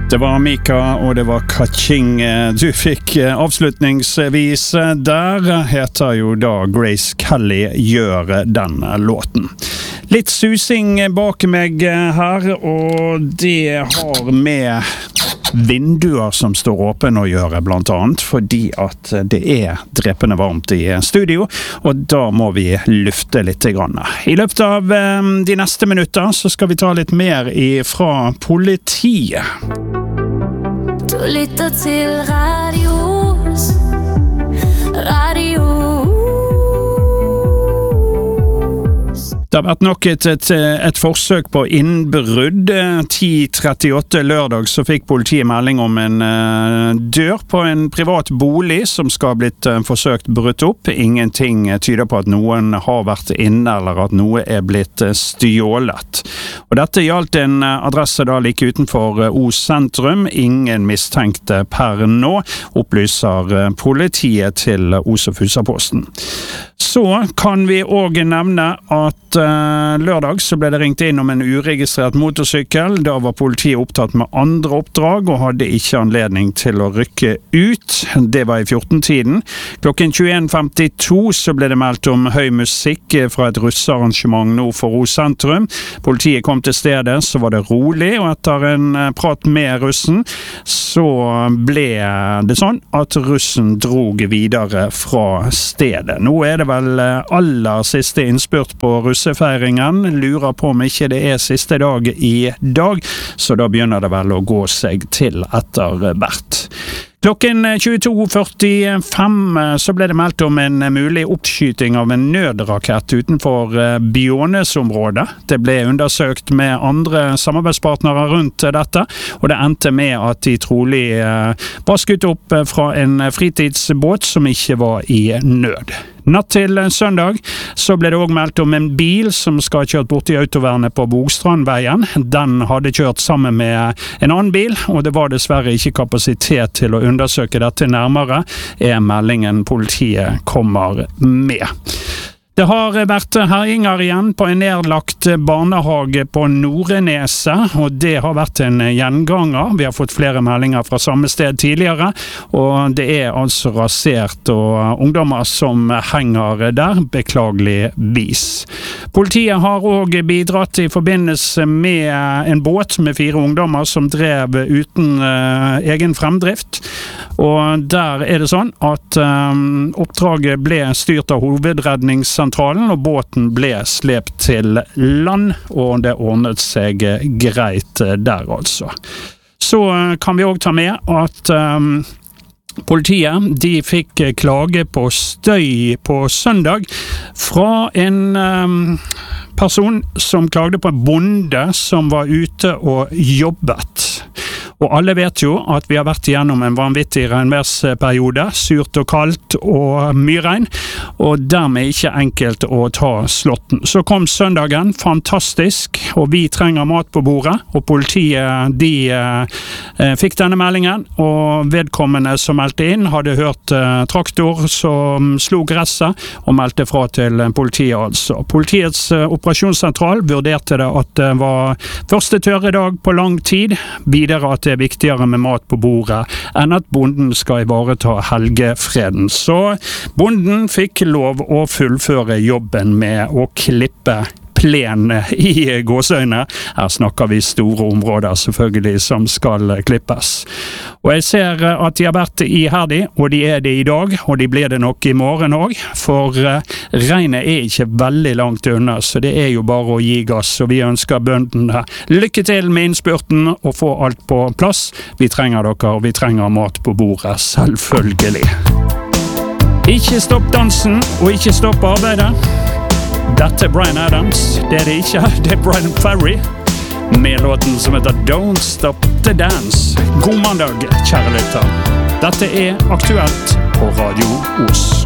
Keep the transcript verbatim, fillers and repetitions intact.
Det var Mika, og det var Kaching du fikk avslutningsvis. Der heter jo da Grace Kelly gjør denne låten. Litt susing bak meg her, og det har med vinduer som står åpne å gjøre, blant annet, fordi at det er drepende varmt i studio, og da må vi lufte litt grann. I løpet av de neste minutter så skal vi ta litt mer fra politiet. Du lytter til Radios Radio. Det har vært nok et, et, et forsøk på innbrudd. ti trettiåtte lørdag så fikk politiet melding om en uh, dør på en privat bolig som skal ha blitt uh, forsøkt brutt opp. Ingenting tyder på at noen har vært inne eller at noe er blitt uh, stjålet. Og dette gjaldt en uh, adresse da like utenfor uh, Os sentrum. Ingen mistenkte per nå, opplyser uh, politiet til uh, Os og Fusaposten. Så kan vi også nevne at uh, lørdag så ble det ringt inn om en uregistrert motorsykkel. Da var politiet opptatt med andre oppdrag og hadde ikke anledning til å rykke ut. Det var i fjorten-tiden. Klokken tjueen femtito så ble det meldt om høy musikk fra et russearrangement nord for Os sentrum. Politiet kom til stedet, så var det rolig, og etter en prat med russen så ble det sånn at russen drog videre fra stedet. Nå er det vel aller siste innspurt på russefeiringen. Lurer på om ikke det er siste dag i dag, så da begynner det vel å gå seg til etter hvert. Klokken tjueto førtifem så ble det meldt om en mulig oppskyting av en nødrakett utenfor Bjånes-området. Det ble undersøkt med andre samarbeidspartnere rundt dette, og det endte med at de trolig var skutt opp fra en fritidsbåt som ikke var i nød. Natt til søndag så ble det også meldt om en bil som skal ha kjørt bort i autovernet på Bogstrandveien. Den hadde kjørt sammen med en annen bil, og det var dessverre ikke kapasitet til å undersøke dette nærmere, er meldingen politiet kommer med. Det har vært herjinger igjen på en nedlagt barnehage på Nordneset, og det har vært en gjenganger. Vi har fått flere meldinger fra samme sted tidligere, og det er altså rasert og ungdommer som henger der, beklagelig vis. Politiet har også bidratt i forbindelse med en båt med fire ungdommer som drev uten uh, egen fremdrift, og der er det sånn at um, oppdraget ble styrt av hovedredningssentralen, og båten ble slept til land, og det ordnet seg greit der altså. Så kan vi også ta med at um, politiet, de fikk klage på støy på søndag fra en um, person som klagde på en bonde som var ute og jobbet. Og alle vet jo at vi har vært igjennom en vanvittig regnværsperiode, surt og kaldt og mye regn, og dermed ikke enkelt å ta slåtten. Så kom søndagen, fantastisk, og vi trenger mat på bordet, og politiet de eh, fikk denne meldingen, og vedkommende som meldte inn hadde hørt eh, traktor som slo gresset, og meldte fra til politiet altså. Politiets eh, operasjonssentral vurderte det at det var første tørre dag på lang tid, videre at det er viktigere med mat på bordet enn at bonden skal ivareta helgefreden. Så bonden fikk lov å fullføre jobben med å klippe plen i gåsøyne. Her snakker vi store områder selvfølgelig som skal klippes. Og jeg ser at de har vært iherdig, og de er det i dag, og de blir det nok i morgen også, for regnet er ikke veldig langt unna, så det er jo bare å gi gass, og vi ønsker bøndene lykke til med innspurten og få alt på plass. Vi trenger dere, og vi trenger mat på bordet, selvfølgelig. Ikke stopp dansen, og ikke stopp arbeidet. Dette er Bryan Adams, det er det ikke, det er Brian Ferry, med låten som heter Don't Stop the Dance. God mandag, kjære lytter. Dette er Aktuelt på Radio Os.